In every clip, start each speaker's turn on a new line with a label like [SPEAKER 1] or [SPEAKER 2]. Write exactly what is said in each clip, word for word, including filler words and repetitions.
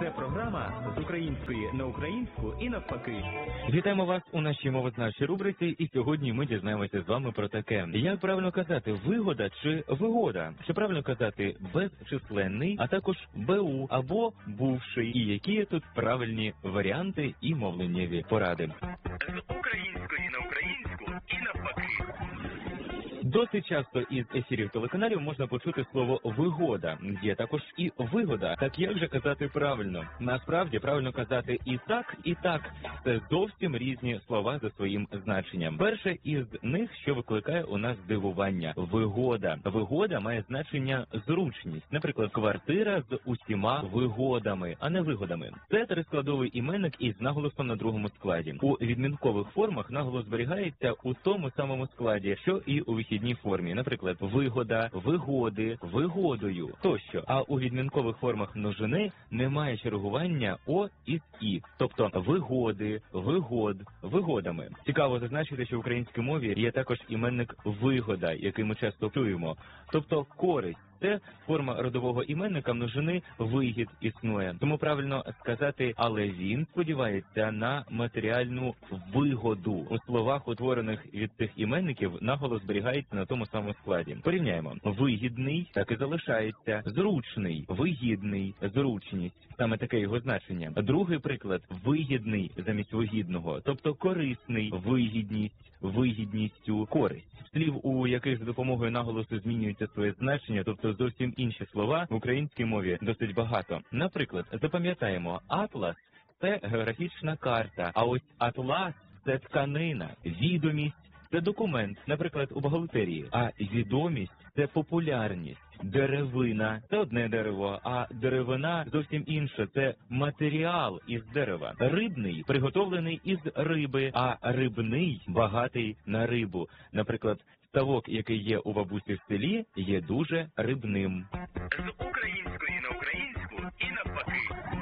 [SPEAKER 1] Це програма з української на українську і навпаки.
[SPEAKER 2] Вітаємо вас у нашій мовознавчій рубриці, і сьогодні ми дізнаємося з вами про таке. Як правильно казати, вигода чи вигода? Чи правильно казати безчисленний, а також БУ або бувший? І які тут правильні варіанти і мовленнєві поради?
[SPEAKER 1] З української на українську і навпаки.
[SPEAKER 2] Досить часто із ефірів телеканалів можна почути слово «вигода». Є також і «вигода». Так як же казати правильно? Насправді, правильно казати і так, і так. Це зовсім різні слова за своїм значенням. Перше із них, що викликає у нас здивування – вигода. Вигода має значення зручність. Наприклад, квартира з усіма вигодами, а не вигодами. Це трискладовий іменник із наголосом на другому складі. У відмінкових формах наголос зберігається у тому самому складі, що і у вихідній формі, наприклад, вигода, вигоди, вигодою тощо. А у відмінкових формах множини немає чергування о із і, тобто вигоди, вигод, вигодами. Цікаво зазначити, що в українській мові є також іменник вигода, який ми часто чуємо, тобто користь. Це форма родового іменника множини вигід існує. Тому правильно сказати, але він сподівається на матеріальну вигоду. У словах, утворених від цих іменників, наголос зберігається на тому самому складі. Порівняємо. Вигідний так і залишається. Зручний, вигідний, зручність. Саме таке його значення. Другий приклад – вигідний замість вигідного, тобто корисний, вигідність, вигідністю, користь. Слів, у яких за допомогою наголосу змінюється своє значення, тобто зовсім інші слова, в українській мові досить багато. Наприклад, запам'ятаємо, атлас – це географічна карта, а ось атлас – це тканина, відомість – це документ, наприклад, у бухгалтерії, а відомість – це популярність. Деревина – це одне дерево, а деревина зовсім інше – це матеріал із дерева. Рибний – приготовлений із риби, а рибний – багатий на рибу. Наприклад, ставок, який є у бабусі в селі, є дуже рибним.
[SPEAKER 1] З української на українську і навпаки.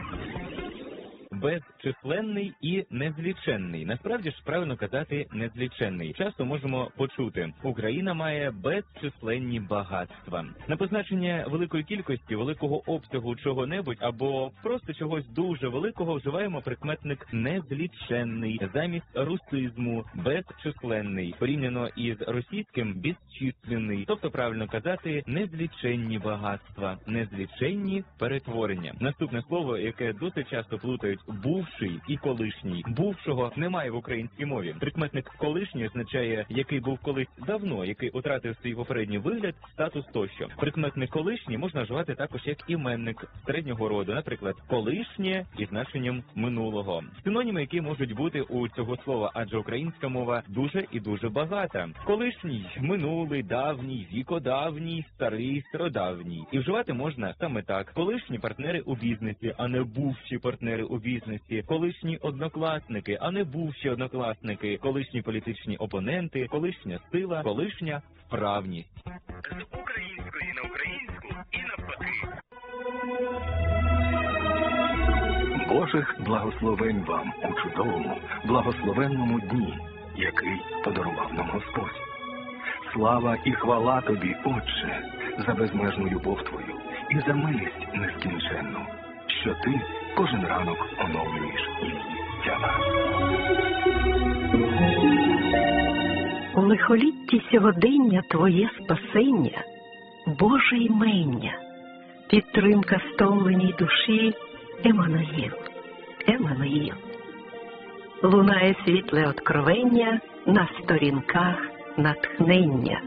[SPEAKER 2] Безчисленний і незліченний. Насправді ж правильно казати незліченний. Часто можемо почути: Україна має безчисленні багатства. На позначення великої кількості, великого обсягу чого-небудь або просто чогось дуже великого вживаємо прикметник незліченний замість русизму безчисленний. Порівняно із російським безчисленний. Тобто правильно казати незліченні багатства, незліченні перетворення. Наступне слово, яке досить часто плутають: бувший і колишній. Бувшого немає в українській мові. Прикметник колишній означає, який був колись давно, який втратив свій попередній вигляд, статус тощо. Прикметник колишній можна вживати також як іменник середнього роду, наприклад, колишнє із значенням минулого. Синоніми, які можуть бути у цього слова, адже українська мова дуже і дуже багата. Колишній, минулий, давній, вікодавній, старий, стародавній. І вживати можна саме так: колишні партнери у бізнесі, а не бувші партнери у бізнесі. Колишні однокласники, а не бувші однокласники, колишні політичні опоненти, колишня сила, колишня вправність.
[SPEAKER 1] З української на українську і навпаки.
[SPEAKER 3] Божих благословень вам у чудовому, благословенному дні, який подарував нам Господь. Слава і хвала тобі, Отче, за безмежну любов твою і за милість нескінченну, що ти кожен ранок оновлюєш її для нас.
[SPEAKER 4] У лихолітті сьогодення твоє спасення, Боже імення, підтримка стомленій душі, Еммануїл, Еммануїл. Лунає світле откровення на сторінках натхнення.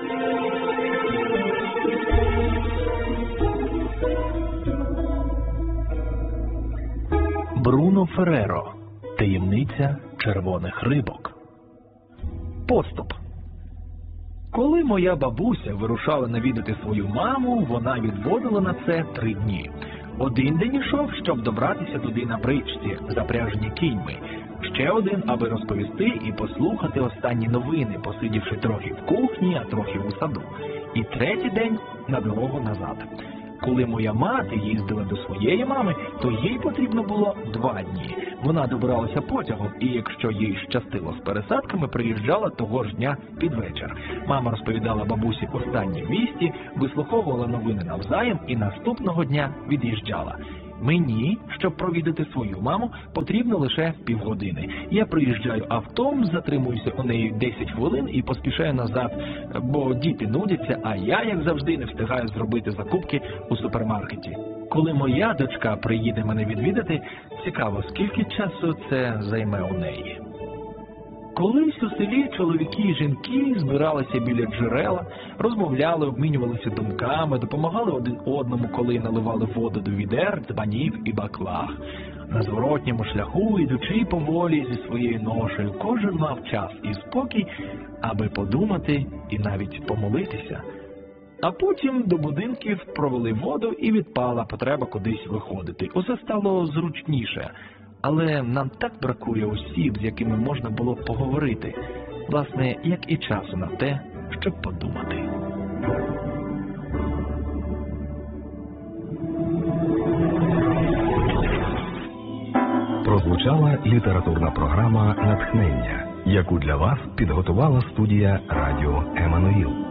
[SPEAKER 5] Бруно Ферреро. Таємниця червоних рибок. Поступ. Коли моя бабуся вирушала навідати свою маму, вона відводила на це три дні. Один день ішов, щоб добратися туди на бричці, запряжені кіньми. Ще один, аби розповісти і послухати останні новини, посидівши трохи в кухні, а трохи у саду. І третій день на дорогу назад. Коли моя мати їздила до своєї мами, то їй потрібно було два дні. Вона добиралася потягом, і якщо їй щастило з пересадками, приїжджала того ж дня під вечір. Мама розповідала бабусі останні вісті, вислуховувала новини навзаєм і наступного дня від'їжджала. Мені, щоб провідати свою маму, потрібно лише півгодини. Я приїжджаю автом, затримуюся у неї десять хвилин і поспішаю назад, бо діти нудяться, а я, як завжди, не встигаю зробити закупки у супермаркеті. Коли моя дочка приїде мене відвідати, цікаво, скільки часу це займе у неї. Колись у селі чоловіки і жінки збиралися біля джерела, розмовляли, обмінювалися думками, допомагали один одному, коли наливали воду до відер, дзбанів і баклаг. На зворотньому шляху, ідучи поволі зі своєю ношею, кожен мав час і спокій, аби подумати і навіть помолитися. А потім до будинків провели воду і відпала потреба кудись виходити. Усе стало зручніше. Але нам так бракує осіб, з якими можна було б поговорити. Власне, як і часу на те, щоб подумати.
[SPEAKER 3] Прозвучала літературна програма «Натхнення», яку для вас підготувала студія радіо «Еммануїл».